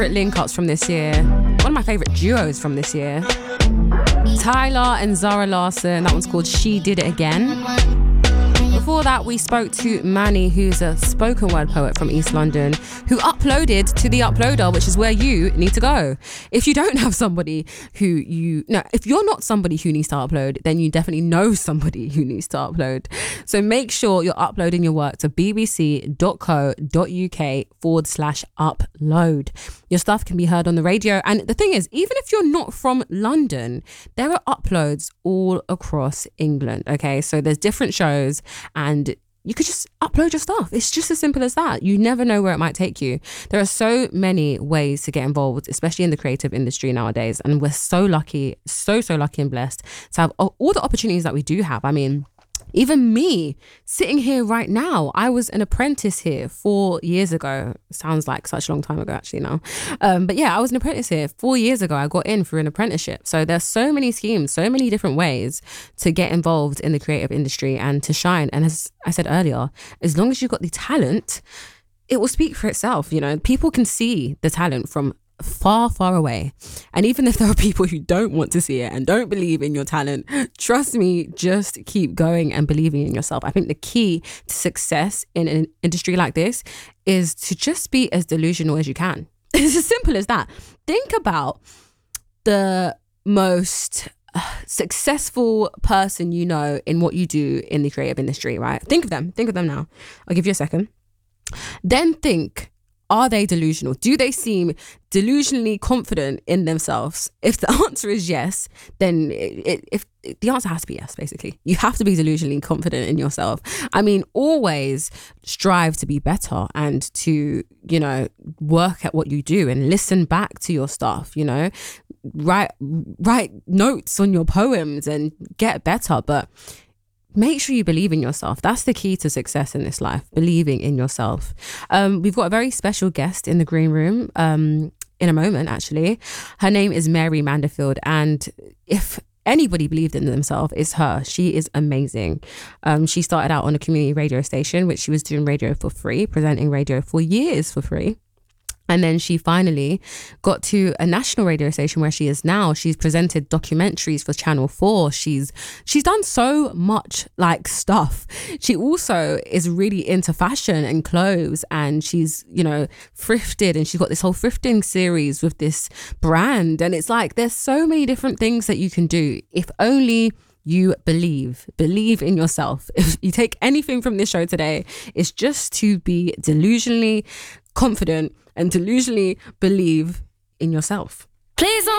link-ups from this year. One of my favourite duos from this year. Tyler and Zara Larsson. That one's called She Did It Again. Before that, we spoke to Manny, who's a spoken word poet from East London, who uploaded to The Uploader, which is where you need to go. If you don't have somebody if you're not somebody who needs to upload, then you definitely know somebody who needs to upload. So make sure you're uploading your work to bbc.co.uk/upload. Your stuff can be heard on the radio. And the thing is, even if you're not from London, there are uploads all across England. Okay, so there's different shows and you could just upload your stuff. It's just as simple as that. You never know where it might take you. There are so many ways to get involved, especially in the creative industry nowadays. And we're so lucky, so lucky and blessed to have all the opportunities that we do have. I mean, even me sitting here right now, I was an apprentice here 4 years ago. Sounds like such a long time ago actually now. But yeah, I was an apprentice here 4 years ago. I got in through an apprenticeship. So there's so many schemes, so many different ways to get involved in the creative industry and to shine. And as I said earlier, as long as you've got the talent, it will speak for itself. You know, people can see the talent from far away. And even if there are people who don't want to see it and don't believe in your talent, trust me, just keep going and believing in yourself. I think the key to success in an industry like this is to just be as delusional as you can. It's as simple as that. Think about the most successful person you know in what you do in the creative industry, right? Think of them now. I'll give you a second. Then think, are they delusional? Do they seem delusionally confident in themselves? If the answer is yes, then the answer has to be yes, basically. You have to be delusionally confident in yourself. I mean, always strive to be better and to, you know, work at what you do and listen back to your stuff, you know, write notes on your poems and get better. But make sure you believe in yourself. That's the key to success in this life, believing in yourself. We've got a very special guest in the green room in a moment, actually. Her name is Mary Manderfield. And if anybody believed in themselves, it's her. She is amazing. She started out on a community radio station, which she was doing radio for free, presenting radio for years for free. And then she finally got to a national radio station where she is now. She's presented documentaries for Channel 4. She's done so much like stuff. She also is really into fashion and clothes, and she's, you know, thrifted, and she's got this whole thrifting series with this brand. And it's like, there's so many different things that you can do if only you believe in yourself. If you take anything from this show today, it's just to be delusionally confident and delusionally believe in yourself. Please don't